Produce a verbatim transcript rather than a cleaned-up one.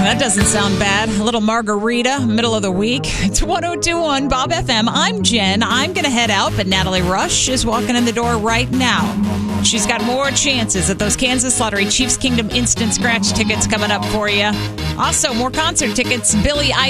That doesn't sound bad. A little margarita, middle of the week. It's one oh two point one Bob F M. I'm Jen. I'm going to head out, but Natalie Rush is walking in the door right now. She's got more chances at those Kansas Lottery Chiefs Kingdom Instant Scratch tickets coming up for you. Also, more concert tickets. Billy